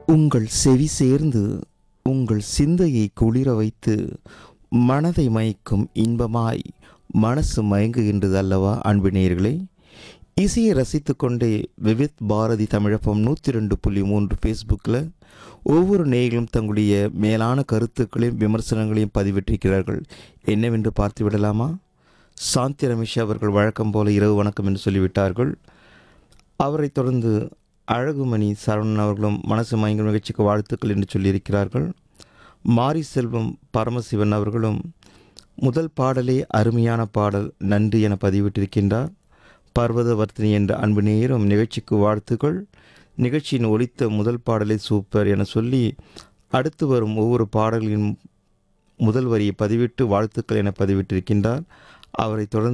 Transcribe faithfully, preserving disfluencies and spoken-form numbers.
உங்கள் செவி சேர்ந்து உங்கள் சிந்தையை குளிர வைத்து மனதை மயக்கும் இன்பமாய் மனசு மயங்குகின்றது அல்லவா அன்பு நேயர்களே. இசையை ரசித்து கொண்டே விவித் பாரதி தமிழப்பம் நூற்றி ரெண்டு புள்ளி மூன்று ஃபேஸ்புக்கில் ஒவ்வொரு நேயர்களும் தங்களுடைய மேலான கருத்துக்களையும் விமர்சனங்களையும் பதிவிட்டிருக்கிறார்கள். என்னவென்று பார்த்து விடலாமா? சாந்தி ரமேஷ் அவர்கள் வழக்கம் போல இரவு வணக்கம் என்று சொல்லிவிட்டார்கள். அவரை தொடர்ந்து அழகுமணி சரவணன் அவர்களும் மனசு மயங்கும் நிகழ்ச்சிக்கு வாழ்த்துக்கள் என்று சொல்லியிருக்கிறார்கள். மாரி செல்வம் பரமசிவன் அவர்களும் முதல் பாடலே அருமையான பாடல், நன்றி என பதிவிட்டிருக்கின்றார். பர்வதவர்த்தினி என்ற அன்பு நேயரும் நிகழ்ச்சிக்கு வாழ்த்துக்கள், நிகழ்ச்சியின் ஒலித்த முதல் பாடலே சூப்பர் என சொல்லி அடுத்து வரும் ஒவ்வொரு பாடல்களின் முதல் வரியை பதிவிட்டு வாழ்த்துக்கள் என பதிவிட்டிருக்கின்றார். அவரை தொடர்ந்து